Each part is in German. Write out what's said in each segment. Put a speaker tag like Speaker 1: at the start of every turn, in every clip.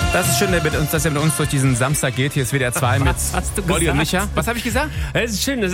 Speaker 1: Das ist schön, dass er mit uns durch diesen Samstag geht. Hier ist WDR 2 mit Olli und Micha. Was habe ich gesagt?
Speaker 2: Das ist schön.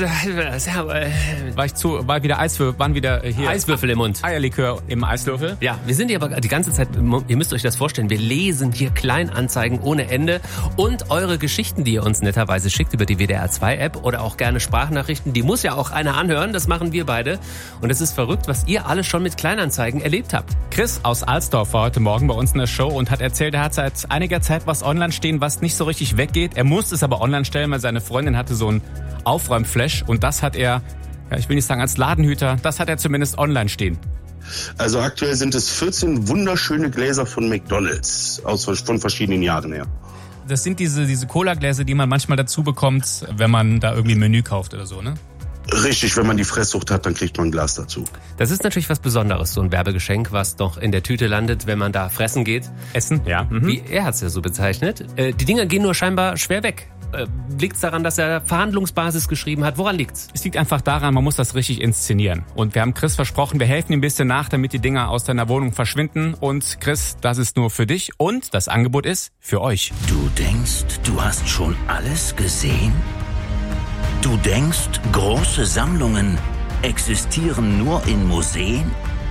Speaker 1: War wieder Eiswürfel, waren wieder hier
Speaker 2: Eiswürfel im Mund.
Speaker 1: Eierlikör im Eiswürfel.
Speaker 2: Ja, wir sind hier aber die ganze Zeit, ihr müsst euch das vorstellen, wir lesen hier Kleinanzeigen ohne Ende und eure Geschichten, die ihr uns netterweise schickt über die WDR 2 App oder auch gerne Sprachnachrichten, die muss ja auch einer anhören, das machen wir beide. Und es ist verrückt, was ihr alle schon mit Kleinanzeigen erlebt habt.
Speaker 1: Chris aus Alsdorf war heute Morgen bei uns in der Show und hat erzählt, er hat seit einiger Zeit was online stehen, was nicht so richtig weggeht. Er musste es aber online stellen, weil seine Freundin hatte so einen Aufräumflash und das hat er, ja, ich will nicht sagen als Ladenhüter, das hat er zumindest online stehen.
Speaker 3: Also aktuell sind es 14 wunderschöne Gläser von McDonald's von verschiedenen Jahren her.
Speaker 1: Das sind diese Cola-Gläser, die man manchmal dazu bekommt, wenn man da irgendwie ein Menü kauft oder so, ne?
Speaker 3: Richtig, wenn man die Fresssucht hat, dann kriegt man ein Glas dazu.
Speaker 2: Das ist natürlich was Besonderes, so ein Werbegeschenk, was doch in der Tüte landet, wenn man da fressen geht.
Speaker 1: Essen, ja.
Speaker 2: Wie er hat es ja so bezeichnet. Die Dinger gehen nur scheinbar schwer weg. Liegt es daran, dass er Verhandlungsbasis geschrieben hat? Woran liegt's?
Speaker 1: Es liegt einfach daran, man muss das richtig inszenieren. Und wir haben Chris versprochen, wir helfen ihm ein bisschen nach, damit die Dinger aus deiner Wohnung verschwinden. Und Chris, das ist nur für dich und das Angebot ist für euch.
Speaker 4: Du denkst, du hast schon alles gesehen? Du denkst, große Sammlungen existieren nur in Museen?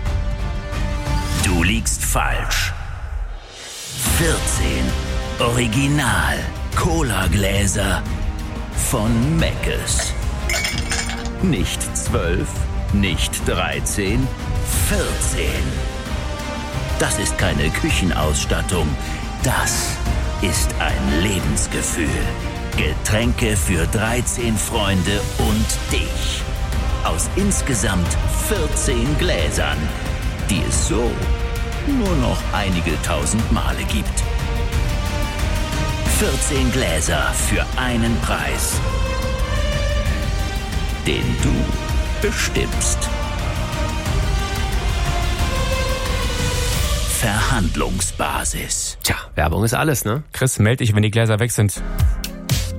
Speaker 4: Du liegst falsch. 14 Original-Cola-Gläser von Meckes. Nicht 12, nicht 13, 14. Das ist keine Küchenausstattung. Das ist ein Lebensgefühl. Getränke für 13 Freunde und dich. Aus insgesamt 14 Gläsern, die es so nur noch einige tausend Male gibt. 14 Gläser für einen Preis, den du bestimmst. Verhandlungsbasis.
Speaker 2: Tja, Werbung ist alles, ne?
Speaker 1: Chris, meld dich, wenn die Gläser weg sind.